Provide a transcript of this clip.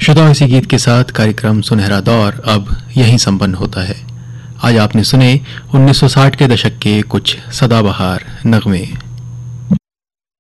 श्रोताओं, इसी गीत के साथ कार्यक्रम सुनहरा दौर अब यहीं संपन्न होता है। आज आपने सुने 1960 के दशक के कुछ सदाबहार नगमे।